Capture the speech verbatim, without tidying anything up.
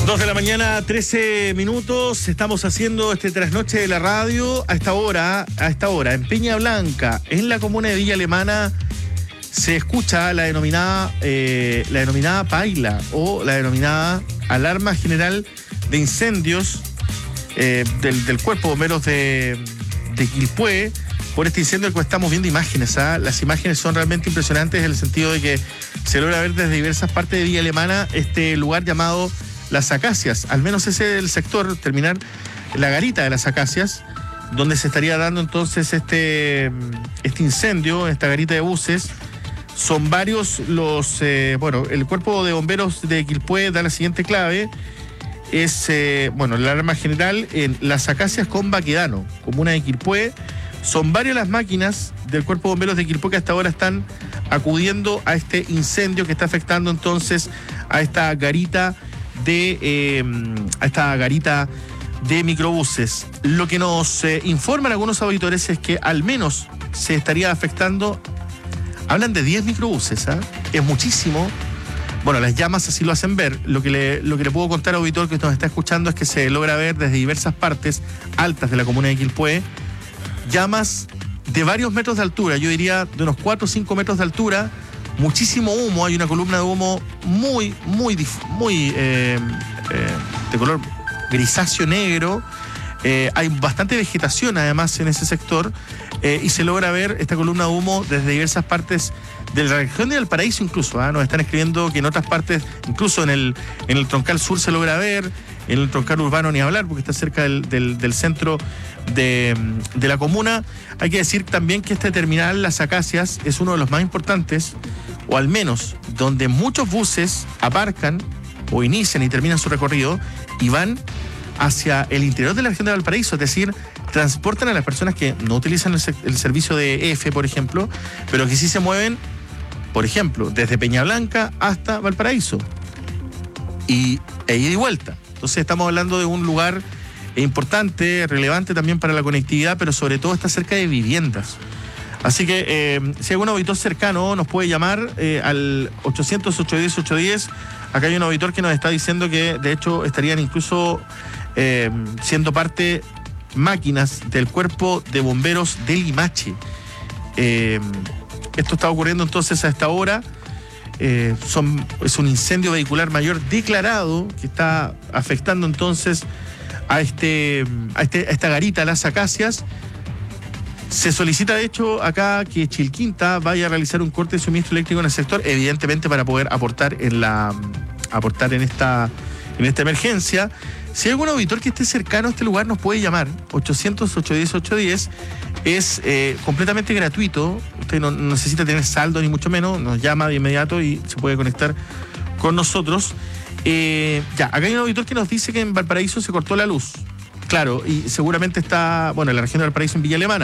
Dos de la mañana, trece minutos. Estamos haciendo este trasnoche de la radio a esta hora, a esta hora, en Peña Blanca, en la comuna de Villa Alemana, se escucha la denominada, eh, la denominada paila o la denominada alarma general de incendios eh, del, del Cuerpo de Bomberos de, de Quilpué por este incendio del cual estamos viendo imágenes. ¿eh? Las imágenes son realmente impresionantes en el sentido de que se logra ver desde diversas partes de Villa Alemana este lugar llamado Las Acacias, al menos ese es el sector, terminar la garita de Las Acacias, donde se estaría dando entonces este, este incendio, esta garita de buses. Son varios los, eh, bueno, el Cuerpo de Bomberos de Quilpué da la siguiente clave, es, eh, bueno, la alarma general en Las Acacias con Baquedano, comuna de Quilpué. Son varias las máquinas del Cuerpo de Bomberos de Quilpué que hasta ahora están acudiendo a este incendio que está afectando entonces a esta garita de eh, a esta garita de microbuses. Lo que nos eh, informan algunos auditores es que al menos se estaría afectando, hablan de diez microbuses, ¿eh? Es muchísimo. Bueno, las llamas así lo hacen ver. Lo que le, lo que le puedo contar, auditor, que nos está escuchando, es que se logra ver desde diversas partes altas de la comuna de Quilpué llamas de varios metros de altura, yo diría de unos cuatro o cinco metros de altura. Muchísimo humo, hay una columna de humo muy, muy, muy eh, eh, de color grisáceo negro. Eh, hay bastante vegetación además en ese sector eh, y se logra ver esta columna de humo desde diversas partes de la región de Valparaíso incluso. ¿eh? Nos están escribiendo que en otras partes, incluso en el, en el troncal sur se logra ver, en el troncal urbano ni hablar porque está cerca del, del, del centro de, de la comuna. Hay que decir también que este terminal Las Acacias es uno de los más importantes, o al menos donde muchos buses aparcan o inician y terminan su recorrido y van hacia el interior de la región de Valparaíso, es decir, transportan a las personas que no utilizan el, el servicio de E F, por ejemplo, pero que sí se mueven, por ejemplo, desde Peña Blanca hasta Valparaíso y e ida y vuelta. Entonces estamos hablando de un lugar importante, relevante también para la conectividad, pero sobre todo está cerca de viviendas. Así que eh, si hay algún auditor cercano nos puede llamar eh, al ochocientos, ochocientos diez, ochocientos diez. Acá hay un auditor que nos está diciendo que de hecho estarían incluso eh, siendo parte máquinas del Cuerpo de Bomberos de Limache. Eh, esto está ocurriendo entonces a esta hora. Eh, son, es un incendio vehicular mayor declarado que está afectando entonces a, este, a, este, a esta garita, Las Acacias. Se solicita, de hecho, acá que Chilquinta vaya a realizar un corte de suministro eléctrico en el sector, evidentemente para poder aportar en la aportar en esta, en esta emergencia. Si hay algún auditor que esté cercano a este lugar, nos puede llamar. ochocientos, ochocientos diez, ochocientos diez. Es eh, completamente gratuito. Usted no, no necesita tener saldo, ni mucho menos. Nos llama de inmediato y se puede conectar con nosotros. Eh, ya, acá hay un auditor que nos dice que en Valparaíso se cortó la luz. Claro, y seguramente está, bueno, en la región de Valparaíso, en Villa Alemana.